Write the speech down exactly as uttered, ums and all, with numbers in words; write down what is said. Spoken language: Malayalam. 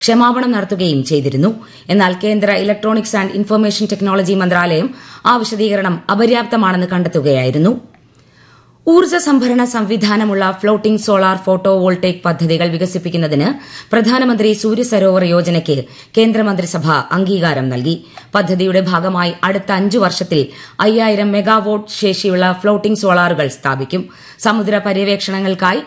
ക്ഷമാപണം നടത്തുകയും ചെയ്തിരുന്നു. എന്നാൽ കേന്ദ്ര ഇലക്ട്രോണിക്സ് ആന്റ് ഇൻഫർമേഷൻ ടെക്നോളജി മന്ത്രാലയം ആ വിശദീകരണം അപര്യാപ്തമാണെന്ന് കണ്ടെത്തുകയായിരുന്നു. ഊർജ്ജ സംഭരണ സംവിധാനമുള്ള ഫ്ളോട്ടിംഗ് സോളാർ ഫോട്ടോ വോൾട്ടേക് പദ്ധതികൾ വികസിപ്പിക്കുന്നതിന് പ്രധാനമന്ത്രി സൂര്യ സരോവർ യോജനയ്ക്ക് കേന്ദ്രമന്ത്രിസഭ അംഗീകാരം നൽകി. പദ്ധതിയുടെ ഭാഗമായി അടുത്ത അഞ്ചു വർഷത്തിൽ അയ്യായിരം മെഗാവാട്ട് ശേഷിയുള്ള ഫ്ളോട്ടിംഗ് സോളാറുകൾ സ്ഥാപിക്കും. സമുദ്ര പര്യവേക്ഷണങ്ങൾക്കായി